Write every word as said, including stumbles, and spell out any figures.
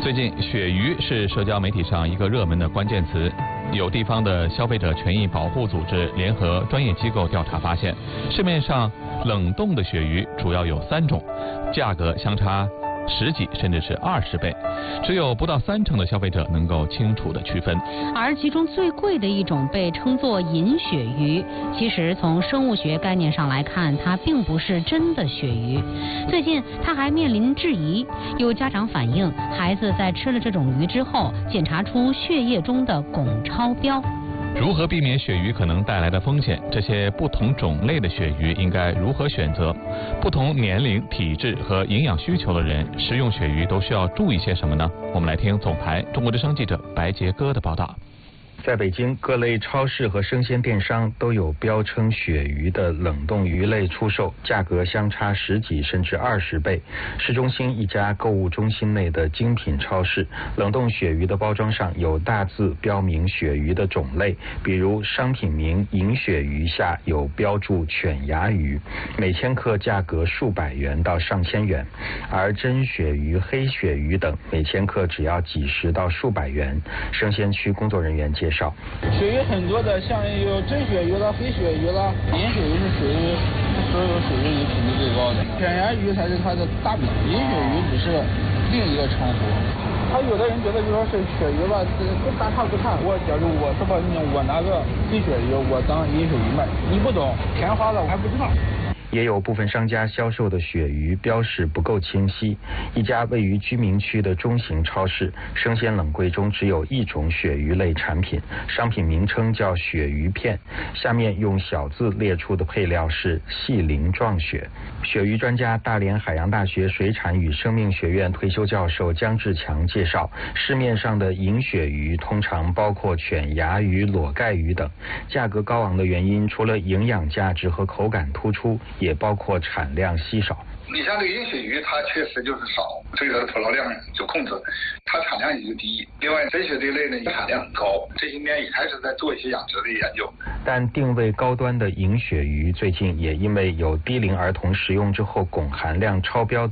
最近，鳕鱼是社交媒体上一个热门的关键词。有地方的消费者权益保护组织联合专业机构调查发现，市面上冷冻的鳕鱼主要有三种，价格相差十几甚至是二十倍，只有不到三成的消费者能够清楚地区分。 而其中最贵的一种被称作银鳕鱼，其实从生物学概念上来看，它并不是真的鳕鱼。最近它还面临质疑，有家长反映，孩子在吃了这种鱼之后，检查出血液中的汞超标。 如何避免鳕鱼可能带来的风险？这些不同种类的鳕鱼应该如何选择？不同年龄、体质和营养需求的人食用鳕鱼都需要注意些什么呢？我们来听总台中国之声记者白杰哥的报道。 在北京，各类超市和生鲜电商都有标称鳕鱼的冷冻鱼类出售，价格相差十几甚至二十倍。市中心一家购物中心内的精品超市，冷冻鳕鱼的包装上有大字标明鳕鱼的种类，比如商品名银鳕鱼下有标注犬牙鱼，每千克价格数百元到上千元，而真鳕鱼、黑鳕鱼等每千克只要几十到数百元。生鲜区工作人员介绍。 鳕鱼很多的，像有真鳕鱼了、黑鳕鱼了，银鳕鱼是属于所有鳕鱼里品质最高的，犬牙鱼才是它的大名，银鳕鱼只是另一个称呼。他有的人觉得就说是鳕鱼吧，不大差不差。我假如我是吧，我拿个黑鳕鱼，我当银鳕鱼卖，你不懂，填花了我还不知道。 也有部分商家销售的鳕鱼标示不够清晰。一家位于居民区的中型超市，生鲜冷柜中只有一种鳕鱼类产品，商品名称叫鳕鱼片，下面用小字列出的配料是细鳞状鳕。鳕鱼专家、大连海洋大学水产与生命学院退休教授姜志强介绍，市面上的银鳕鱼通常包括犬牙鱼、裸盖鱼等，价格高昂的原因除了营养价值和口感突出，也包括产量稀少。 你像这个银鳕鱼，它确实就是少，所以它的捕捞量有控制，它产量也就低。另外，真鳕这一类呢，产量很高，这些年也开始在做一些养殖的研究。 但定位高端的银鳕鱼，最近也因为有低龄儿童食用之后汞含量超标的